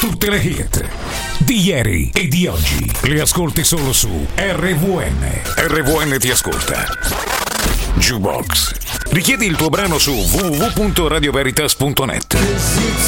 Tutte le hit di ieri e di oggi le ascolti solo su RVN. RVN ti ascolta. Jukebox. Richiedi il tuo brano su www.radioveritas.net.